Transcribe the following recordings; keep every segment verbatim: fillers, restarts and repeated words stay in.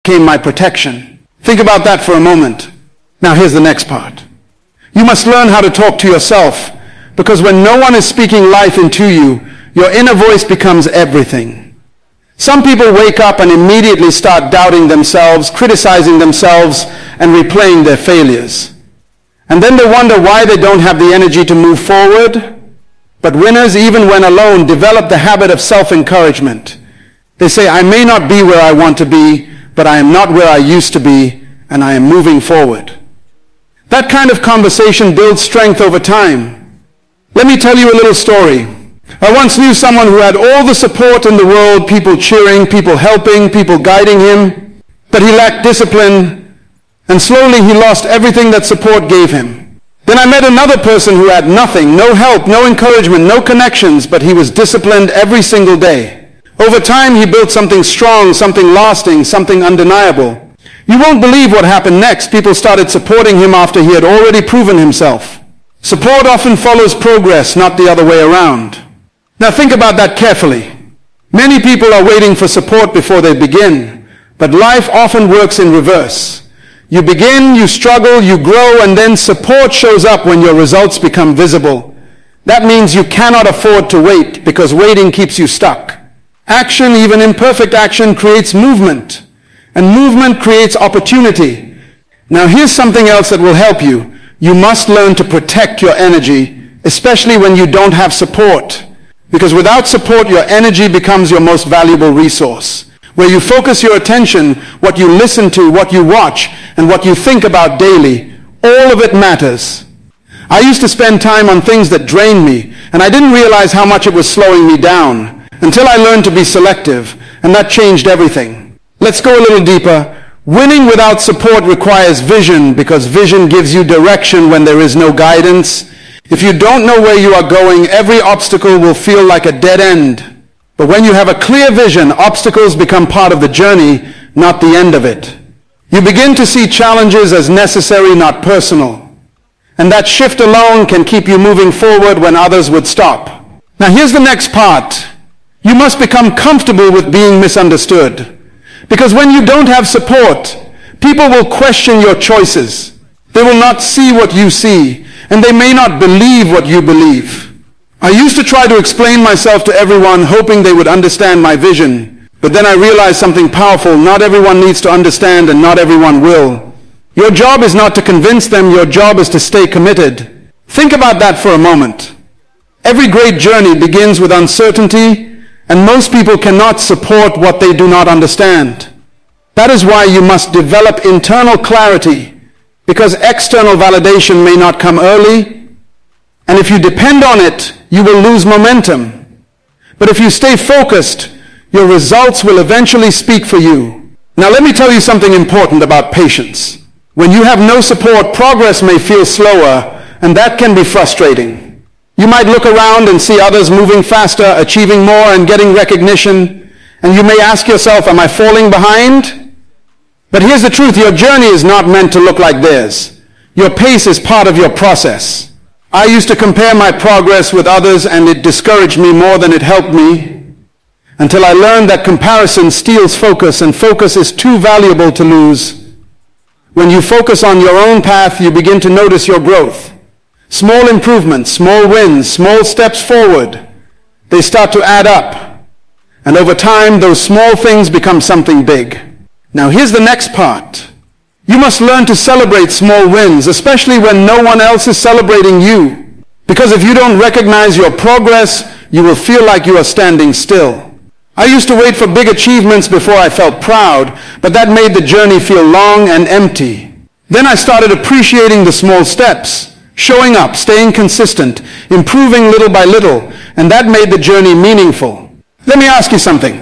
became my protection. Think about that for a moment. Now here's the next part. You must learn how to talk to yourself, because when no one is speaking life into you, your inner voice becomes everything. Some people wake up and immediately start doubting themselves, criticizing themselves, and replaying their failures. And then they wonder why they don't have the energy to move forward. But winners, even when alone, develop the habit of self-encouragement. They say, I may not be where I want to be, but I am not where I used to be, and I am moving forward. That kind of conversation builds strength over time. Let me tell you a little story. I once knew someone who had all the support in the world, people cheering, people helping, people guiding him, but he lacked discipline, and slowly he lost everything that support gave him. Then I met another person who had nothing, no help, no encouragement, no connections, but he was disciplined every single day. Over time, he built something strong, something lasting, something undeniable. You won't believe what happened next. People started supporting him after he had already proven himself. Support often follows progress, not the other way around. Now think about that carefully. Many people are waiting for support before they begin, but life often works in reverse. You begin, you struggle, you grow, and then support shows up when your results become visible. That means you cannot afford to wait, because waiting keeps you stuck. Action, even imperfect action, creates movement, and movement creates opportunity. Now here's something else that will help you. You must learn to protect your energy, especially when you don't have support. Because without support, your energy becomes your most valuable resource. Where you focus your attention, what you listen to, what you watch, and what you think about daily, all of it matters. I used to spend time on things that drained me, and I didn't realize how much it was slowing me down, until I learned to be selective, and that changed everything. Let's go a little deeper. Winning without support requires vision, because vision gives you direction when there is no guidance. If you don't know where you are going, every obstacle will feel like a dead end. But when you have a clear vision, obstacles become part of the journey, not the end of it. You begin to see challenges as necessary, not personal. And that shift alone can keep you moving forward when others would stop. Now here's the next part. You must become comfortable with being misunderstood. Because when you don't have support, people will question your choices. They will not see what you see, and they may not believe what you believe. I used to try to explain myself to everyone, hoping they would understand my vision. But then I realized something powerful. Not everyone needs to understand, and not everyone will. Your job is not to convince them. Your job is to stay committed. Think about that for a moment. Every great journey begins with uncertainty, and most people cannot support what they do not understand. That is why you must develop internal clarity, because external validation may not come early, and if you depend on it, you will lose momentum. But if you stay focused, your results will eventually speak for you. Now let me tell you something important about patience. When you have no support, progress may feel slower, and that can be frustrating. You might look around and see others moving faster, achieving more, and getting recognition, and you may ask yourself, am I falling behind? But here's the truth. Your journey is not meant to look like theirs. Your pace is part of your process. I used to compare my progress with others, and it discouraged me more than it helped me, until I learned that comparison steals focus, and focus is too valuable to lose. When you focus on your own path, you begin to notice your growth. Small improvements, small wins, small steps forward, they start to add up. And over time, those small things become something big. Now here's the next part. You must learn to celebrate small wins, especially when no one else is celebrating you. Because if you don't recognize your progress, you will feel like you are standing still. I used to wait for big achievements before I felt proud, but that made the journey feel long and empty. Then I started appreciating the small steps. Showing up, staying consistent, improving little by little, and that made the journey meaningful. Let me ask you something.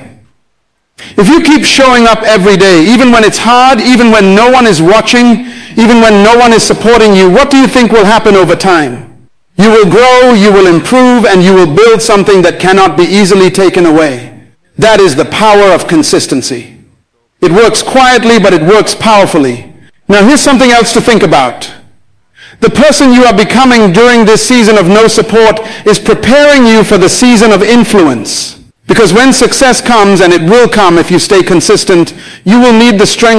If you keep showing up every day, even when it's hard, even when no one is watching, even when no one is supporting you, what do you think will happen over time? You will grow, you will improve, and you will build something that cannot be easily taken away. That is the power of consistency. It works quietly, but it works powerfully. Now here's something else to think about. The person you are becoming during this season of no support is preparing you for the season of influence. Because when success comes, and it will come if you stay consistent, you will need the strength